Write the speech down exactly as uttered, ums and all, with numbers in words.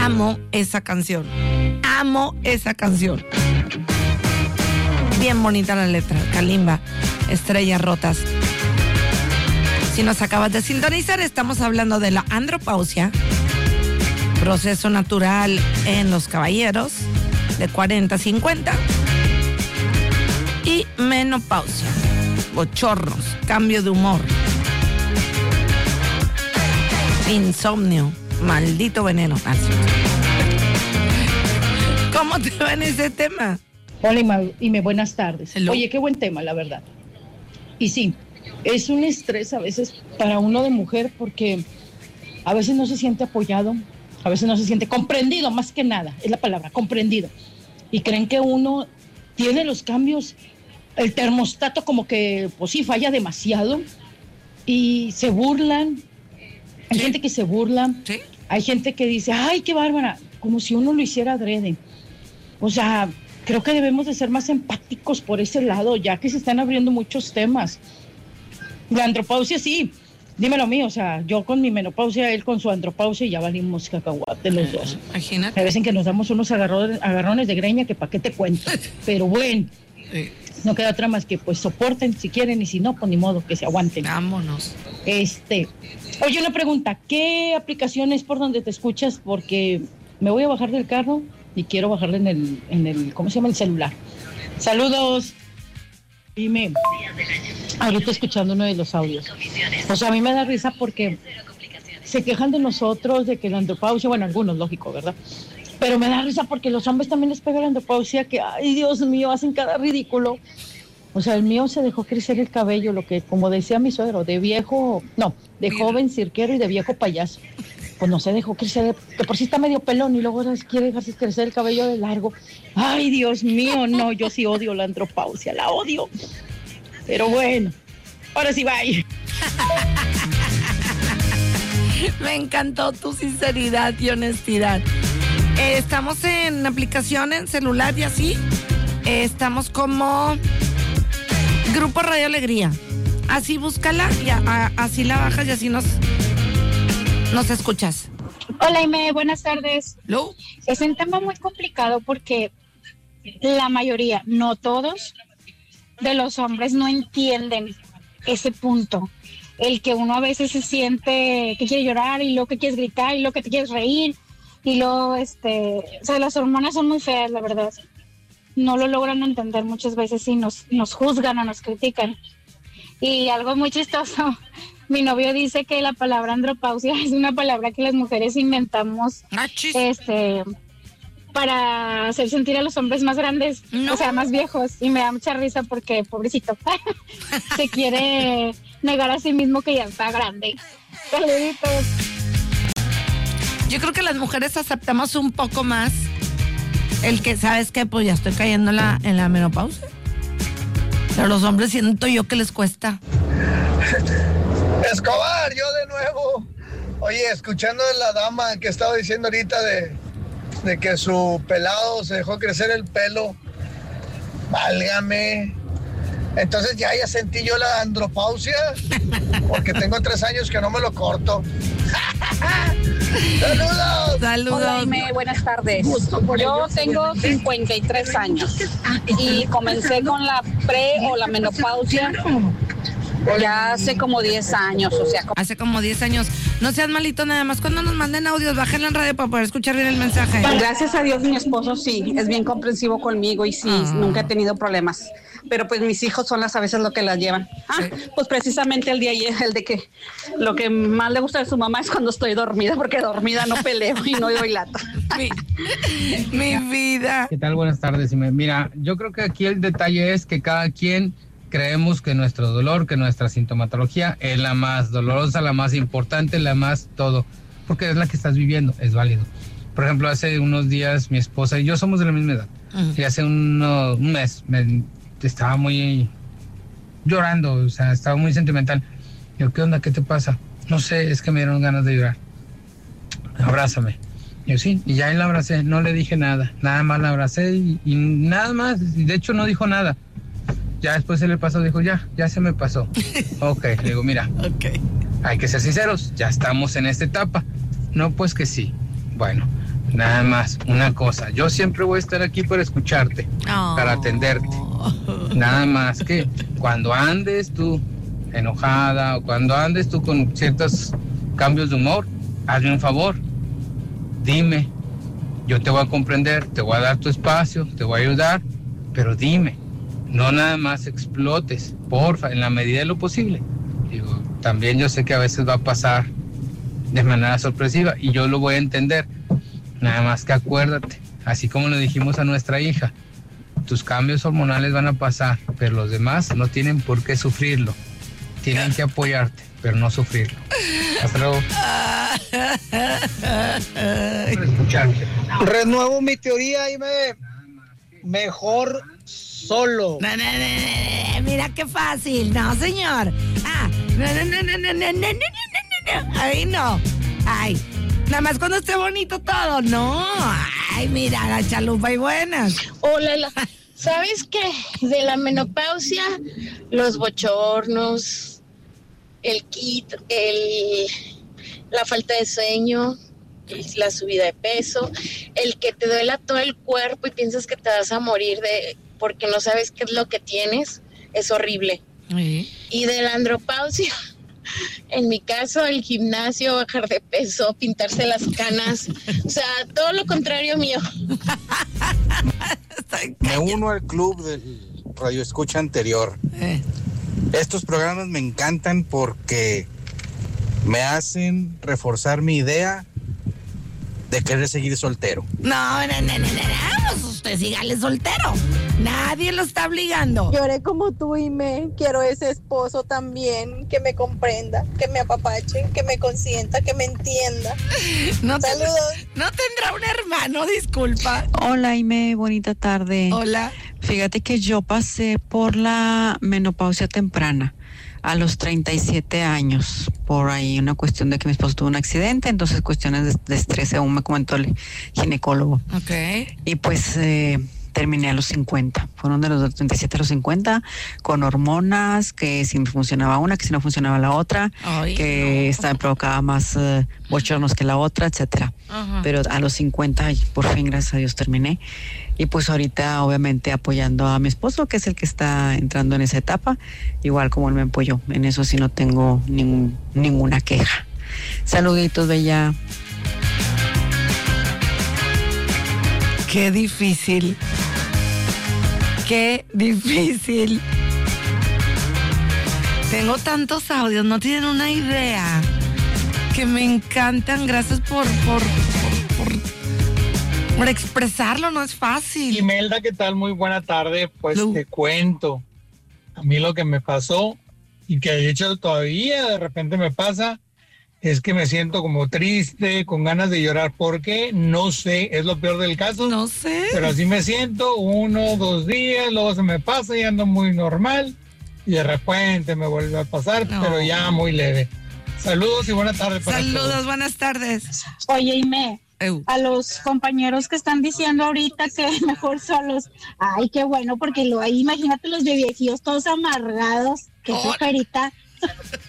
amo esa canción. Amo esa canción. Bien bonita la letra. Kalimba, Estrellas Rotas. Si nos acabas de sintonizar, estamos hablando de la andropausia, proceso natural en los caballeros de cuarenta a cincuenta, y menopausia, bochornos, cambio de humor, insomnio, maldito veneno. ¿Cómo te va en ese tema? Hola, Ime, buenas tardes. Hello. Oye, qué buen tema, la verdad. Y sí, es un estrés a veces para uno de mujer porque a veces no se siente apoyado, a veces no se siente comprendido, más que nada, es la palabra, comprendido. Y creen que uno tiene los cambios, el termostato como que, pues sí, falla demasiado y se burlan. Hay ¿Sí? gente que se burla, ¿Sí? hay gente que dice, ay, qué bárbara, como si uno lo hiciera adrede. O sea, creo que debemos de ser más empáticos por ese lado, ya que se están abriendo muchos temas. La andropausia, sí, dímelo a mí, o sea, yo con mi menopausia, él con su andropausia, y ya valimos cacahuate los dos. Imagínate. A veces que nos damos unos agarrones, agarrones de greña que pa' qué te cuento. Pero bueno, Sí. no queda otra más que pues soporten si quieren y si no, pues ni modo, que se aguanten. Vámonos. Este, oye, una pregunta, ¿qué aplicación es por donde te escuchas? Porque me voy a bajar del carro y quiero bajarle en el, en el, ¿cómo se llama? El celular. Saludos. Dime, ahorita escuchando uno de los audios. O sea, a mí me da risa porque se quejan de nosotros, de que la andropausia, bueno, algunos, lógico, ¿verdad? Pero me da risa porque los hombres también les pega la andropausia, que, ay, Dios mío, hacen cada ridículo. O sea, el mío se dejó crecer el cabello, lo que, como decía mi suegro, de viejo, no, de joven cirquero y de viejo payaso. Pues no se dejó crecer, que por sí está medio pelón y luego ahora quiere dejarse crecer el cabello de largo. Ay, Dios mío, no, yo sí odio la andropausia, la odio. Pero bueno, ahora sí, bye. Me encantó tu sinceridad y honestidad. Eh, estamos en aplicación, en celular y así. Eh, estamos como Grupo Radio Alegría. Así búscala y a, a, así la bajas y así nos, nos escuchas. Hola, Ime, buenas tardes. ¿Lo? Es un tema muy complicado porque la mayoría, no todos, de los hombres no entienden ese punto. El que uno a veces se siente que quiere llorar y luego que quieres gritar y luego que te quieres reír y luego, este, o sea, las hormonas son muy feas, la verdad. No lo logran entender muchas veces y nos, nos juzgan o nos critican. Y algo muy chistoso, mi novio dice que la palabra andropausia es una palabra que las mujeres inventamos, este, para hacer sentir a los hombres más grandes, no. O sea, más viejos, y me da mucha risa porque, pobrecito, se quiere negar a sí mismo que ya está grande. Saluditos. Yo creo que las mujeres aceptamos un poco más el que, ¿sabes qué? Pues ya estoy cayendo en la, en la menopausia. Pero los hombres siento yo que les cuesta. Escobar, yo de nuevo. Oye, escuchando a la dama que estaba diciendo ahorita de, de que su pelado se dejó crecer el pelo. Válgame. Entonces ya, ya sentí yo la andropausia. Porque tengo tres años que no me lo corto. ¡Saludos! ¡Saludos! Hola, Ime, buenas tardes. Yo tengo cincuenta y tres años y comencé con la pre o la menopausia ya hace como diez años, o sea... Hace como diez años. No seas malito nada más. Cuando nos manden audios, bájenla en radio para poder escuchar bien el mensaje. Gracias a Dios mi esposo sí, es bien comprensivo conmigo y sí, ah. nunca he tenido problemas. Pero pues mis hijos son las a veces lo que las llevan. Ah, sí. Pues precisamente el día ayer, el de que lo que más le gusta de su mamá es cuando estoy dormida, porque dormida no peleo y no doy lata. Mi, mi vida. ¿Qué tal? Buenas tardes. Mira, yo creo que aquí el detalle es que cada quien creemos que nuestro dolor, que nuestra sintomatología es la más dolorosa, la más importante, la más todo, porque es la que estás viviendo, es válido. Por ejemplo, hace unos días mi esposa y yo somos de la misma edad, uh-huh. y hace uno, un mes me estaba muy llorando, o sea, estaba muy sentimental. Yo, ¿qué onda? ¿Qué te pasa? No sé, es que me dieron ganas de llorar. Abrázame. Yo, sí, y ya él la abracé, no le dije nada, nada más la abracé y, y nada más, de hecho no dijo nada. Ya después se le pasó, dijo, ya, ya se me pasó. Ok, le digo, mira, okay. Hay que ser sinceros, ya estamos en esta etapa. No, pues que sí. Bueno, Nada más, una cosa, yo siempre voy a estar aquí para escucharte, Oh. para atenderte. Nada más que cuando andes tú enojada o cuando andes tú con ciertos cambios de humor, hazme un favor, dime, yo te voy a comprender, te voy a dar tu espacio, te voy a ayudar, pero dime, no nada más explotes, porfa, en la medida de lo posible. Digo, también yo sé que a veces va a pasar de manera sorpresiva y yo lo voy a entender, nada más que acuérdate, así como le dijimos a nuestra hija, tus cambios hormonales van a pasar, pero los demás no tienen por qué sufrirlo. Tienen que apoyarte, pero no sufrirlo. Hasta luego. Renuevo mi teoría y me... Mejor solo. No, no, no, no, mira qué fácil. No, señor. Ah, no, no, no, no, no, no, no, no, no, no. Ahí no. Ay, nada más cuando esté bonito todo. No. Ay, mira, la chalupa y buenas. Hola, la... ¿sabes qué? De la menopausia, los bochornos, el kit, el, la falta de sueño, la subida de peso, el que te duela todo el cuerpo y piensas que te vas a morir de porque no sabes qué es lo que tienes, es horrible. ¿Sí? Y de la andropausia, en mi caso, el gimnasio, bajar de peso, pintarse las canas, o sea, todo lo contrario mío. Me uno al club del Radio Escucha anterior. Eh. Estos programas me encantan porque me hacen reforzar mi idea de querer seguir soltero. No, no, no, no, no, no, pues usted sígale soltero. Nadie lo está obligando. Lloré como tú y me quiero ese esposo también, que me comprenda, que me apapache, que me consienta, que me entienda. No Saludos. Tendrá, no tendrá un hermano, disculpa. Hola, Aime, bonita tarde. Hola. Fíjate que yo pasé por la menopausia temprana a los treinta y siete años, por ahí una cuestión de que mi esposo tuvo un accidente, entonces cuestiones de, de estrés, según me comentó el ginecólogo. Ok. Y pues eh, terminé a los cincuenta, fueron de los treinta y siete a los cincuenta, con hormonas, que si me funcionaba una, que si no funcionaba la otra, Ay, que no. esta me provocaba más uh, bochornos que la otra, etcétera. Ajá. Pero a los cincuenta, por fin, gracias a Dios, terminé. Y pues ahorita, obviamente, apoyando a mi esposo, que es el que está entrando en esa etapa, igual como él me apoyó. En eso sí no tengo ningún, ninguna queja. Saluditos, bella. Qué difícil. Qué difícil. Tengo tantos audios, no tienen una idea. Que me encantan. Gracias por, por, por, por, por expresarlo, no es fácil. Imelda, ¿qué tal? Muy buena tarde. Pues Lu. te cuento. A mí lo que me pasó y que de hecho todavía de repente me pasa es que me siento como triste, con ganas de llorar. ¿Por qué? No sé, es lo peor del caso. No sé. Pero así me siento uno, dos días, luego se me pasa y ando muy normal y de repente me vuelve a pasar, No. pero ya muy leve. Saludos y buena tarde para Saludos, todos. buenas tardes. Oye, Ime, Eu. a los compañeros que están diciendo ahorita que mejor solos, ay, qué bueno, porque lo ahí, imagínate los de viejillos todos amargados, qué Oh. flojerita.